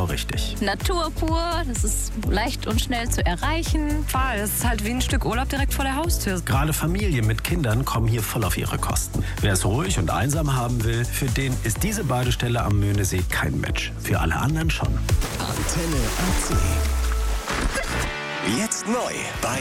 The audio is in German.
richtig. Natur pur, das ist leicht und schnell zu erreichen. Total, das ist halt wie ein Stück Urlaub direkt vor der Haustür. Gerade Familien mit Kindern kommen hier voll auf ihre Kosten. Wer es ruhig und einsam haben will, für den ist diese Badestelle am Möhnesee kein Match. Für alle anderen schon. Antenne AC. Jetzt neu bei